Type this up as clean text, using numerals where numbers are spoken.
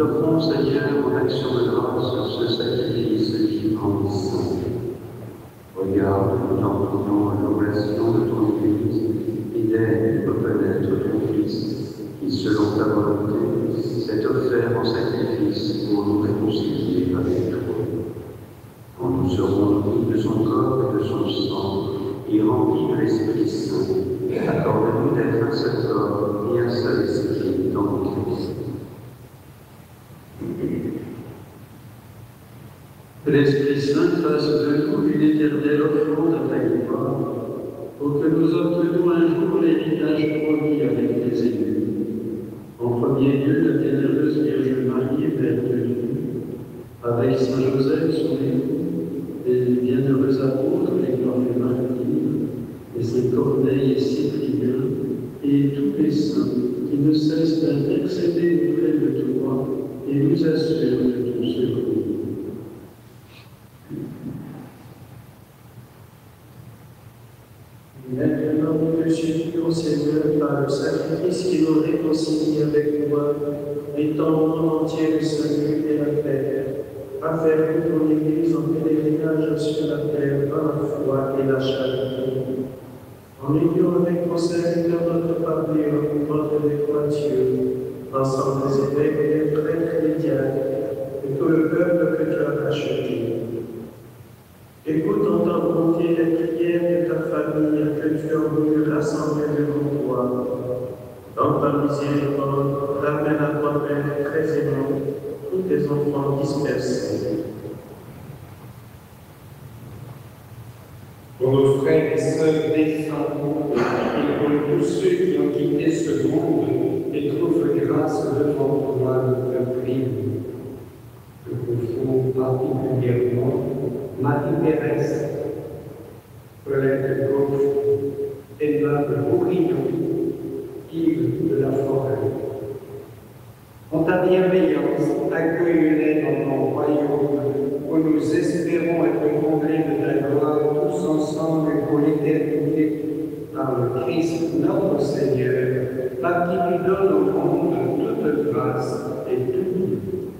t'offrons, Seigneur, en action de grâce sur ce sacrifice vivant et saint. Regarde, nous t'en à l'oblation de ton Église, fidèle de reconnaître ton Fils, qui, selon ta volonté, s'est offert en sacrifice pour nous réconcilier avec toi. Quand nous serons nourris de son corps et de son sang, et remplis de l'Esprit Saint, accorde-nous d'être un seul corps et un seul esprit dans le Christ. Que l'Esprit Saint fasse de nous une éternelle offrande à ta gloire, pour que nous obtenions un jour l'héritage promis avec les élus. En premier lieu, la bienheureuse Vierge Marie, Mère de Dieu, avec Saint Joseph, son époux, les bienheureux apôtres, les glorieux martyrs, les saints Corneille et Cyprien, et tous les saints qui ne cessent d'intercéder auprès de toi et nous assurent de ton secours. Maintenant, nous te supplions, Seigneur, par le sacrifice qui nous réconcilie avec toi, étends en entier le salut et la paix, afin que ton Église en pèlerinage sur la terre par la foi et la charité. En union avec ton serviteur, notre Pape Léon, notre Poitiers, l'ensemble des évêques et des prêtres et des diacres, et tout le peuple que tu as racheté. Écoute en ta bonté les prières de ta famille que tu as voulu rassembler devant toi. Dans ta miséricorde, ramène à toi-même très aimant tous tes enfants dispersés. Pour nos frères et sœurs défunts, et pour tous ceux qui ont quitté ce monde et trouvent grâce devant toi, nous te prions. Nous confions particulièrement Marie-Thérèse, Colette Gauche, Aimable Bourguignon, Yves de la Forêt. En ta bienveillance, accueille-les dans ton royaume, où nous espérons être comblés de ta gloire tous ensemble pour l'éternité, par le Christ notre Seigneur, par qui tu donnes au monde toute grâce et toute